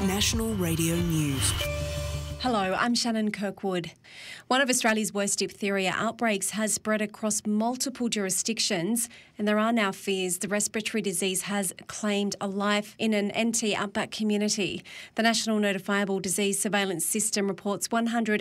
National Radio News. Hello, I'm Shannon Kirkwood. One of Australia's worst diphtheria outbreaks has spread across multiple jurisdictions, and there are now fears the respiratory disease has claimed a life in an NT outback community. The National Notifiable Disease Surveillance System reports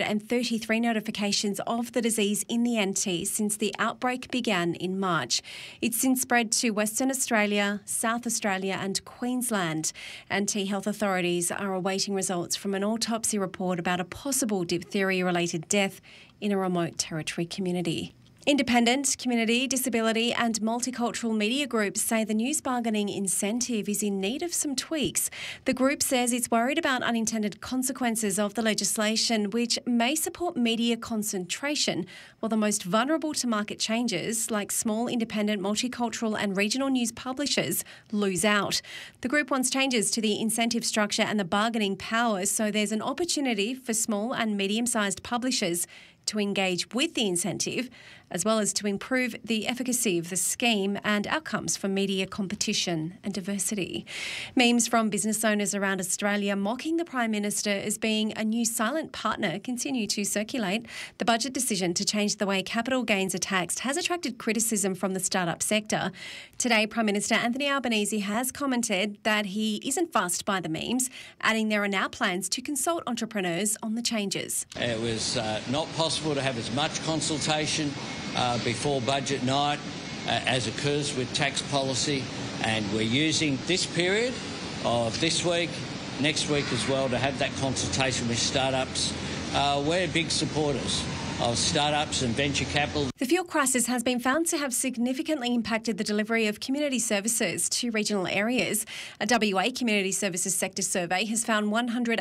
133 notifications of the disease in the NT since the outbreak began in March. It's since spread to Western Australia, South Australia and Queensland. NT health authorities are awaiting results from an autopsy report about a possible diphtheria-related death in a remote territory community. Independent, community, disability and multicultural media groups say the news bargaining incentive is in need of some tweaks. The group says it's worried about unintended consequences of the legislation, which may support media concentration, while the most vulnerable to market changes, like small, independent, multicultural and regional news publishers, lose out. The group wants changes to the incentive structure and the bargaining power so there's an opportunity for small and medium-sized publishers to engage with the incentive, as well as to improve the efficacy of the scheme and outcomes for media competition and diversity. Memes from business owners around Australia mocking the Prime Minister as being a new silent partner continue to circulate. The budget decision to change the way capital gains are taxed has attracted criticism from the startup sector. Today, Prime Minister Anthony Albanese has commented that he isn't fussed by the memes, adding there are now plans to consult entrepreneurs on the changes. It was not possible to have as much consultation before budget night as occurs with tax policy, and we're using this period of this week, next week as well, to have that consultation with startups. We're big supporters of startups and venture capital. The fuel crisis has been found to have significantly impacted the delivery of community services to regional areas. A WA Community Services Sector survey has found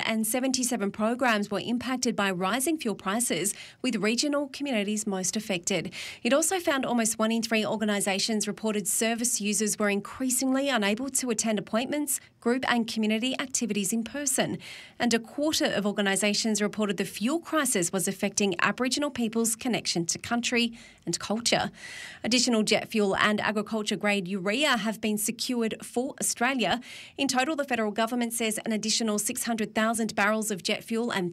177 programs were impacted by rising fuel prices, with regional communities most affected. It also found almost 1 in 3 organisations reported service users were increasingly unable to attend appointments, group and community activities in person. And a quarter of organisations reported the fuel crisis was affecting Aboriginal people's connection to country and culture. Additional jet fuel and agriculture-grade urea have been secured for Australia. In total, the federal government says an additional 600,000 barrels of jet fuel and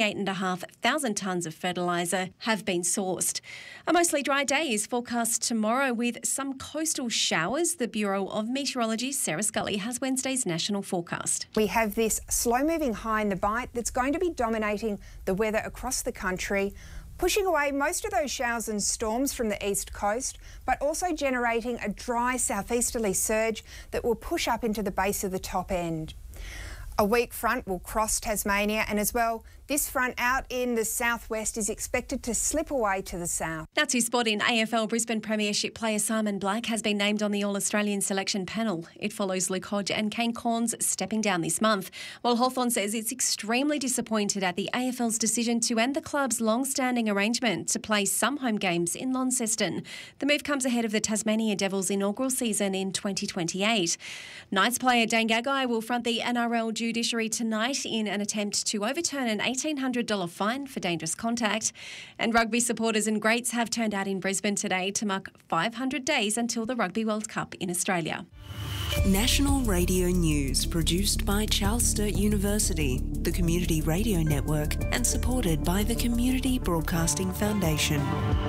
38,500 tonnes of fertiliser have been sourced. A mostly dry day is forecast tomorrow with some coastal showers. The Bureau of Meteorology, Sarah Scully, has Wednesday's national forecast. We have this slow-moving high in the bight that's going to be dominating the weather across the country, pushing away most of those showers and storms from the east coast, but also generating a dry southeasterly surge that will push up into the base of the top end. A weak front will cross Tasmania, and as well, this front out in the southwest is expected to slip away to the south. That's who spot in AFL Brisbane Premiership player Simon Black has been named on the All-Australian selection panel. It follows Luke Hodge and Kane Cornes stepping down this month, while Hawthorn says it's extremely disappointed at the AFL's decision to end the club's long-standing arrangement to play some home games in Launceston. The move comes ahead of the Tasmania Devils' inaugural season in 2028. Knights player Dane Gagai will front the NRL judiciary tonight in an attempt to overturn an $1,800 fine for dangerous contact. And rugby supporters and greats have turned out in Brisbane today to mark 500 days until the Rugby World Cup in Australia. National Radio News, produced by Charles Sturt University, the Community Radio Network, and supported by the Community Broadcasting Foundation.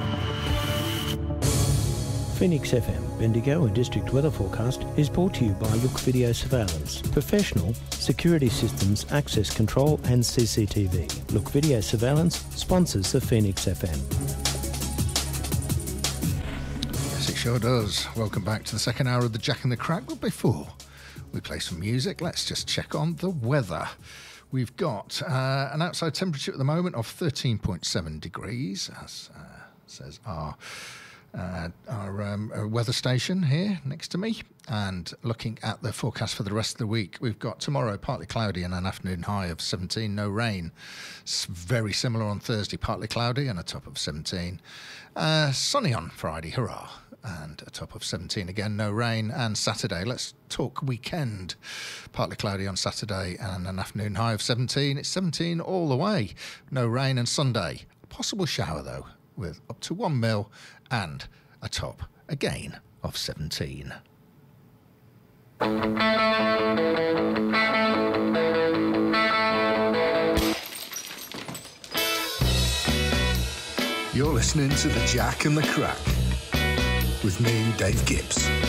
Phoenix FM Bendigo and District Weather Forecast is brought to you by Look Video Surveillance, professional security systems, access control and CCTV. Look Video Surveillance sponsors the Phoenix FM. Yes, it sure does. Welcome back to the second hour of the Jack and the Crack. But before we play some music, let's just check on the weather. We've got an outside temperature at the moment of 13.7 degrees, as says our weather station here next to me. And looking at the forecast for the rest of the week, we've got tomorrow partly cloudy and an afternoon high of 17, no rain. It's very similar on Thursday, partly cloudy and a top of 17. Sunny on Friday, hurrah, and a top of 17 again, no rain. And Saturday, let's talk weekend. Partly cloudy on Saturday and an afternoon high of 17. It's 17 all the way, no rain. And Sunday, a possible shower though, with up to 1 mil and a top, again, of 17. You're listening to The Jack and the Crack with me, Dave Gibbs.